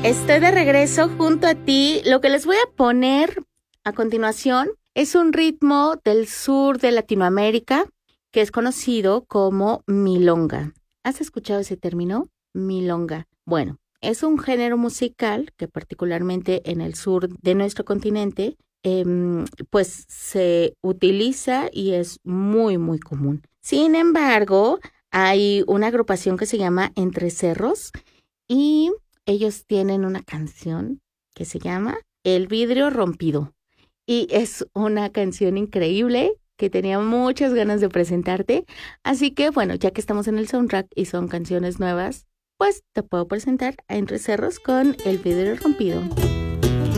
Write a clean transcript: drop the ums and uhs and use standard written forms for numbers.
Estoy de regreso junto a ti. Lo que les voy a poner a continuación es un ritmo del sur de Latinoamérica que es conocido como milonga. ¿Has escuchado ese término? Milonga. Bueno, es un género musical que particularmente en el sur de nuestro continente pues se utiliza y es muy, muy común. Sin embargo, hay una agrupación que se llama Entre Cerros y ellos tienen una canción que se llama El vidrio rompido. Y es una canción increíble que tenía muchas ganas de presentarte. Así que, bueno, ya que estamos en el soundtrack y son canciones nuevas, pues te puedo presentar a Entre Cerros con El vidrio rompido.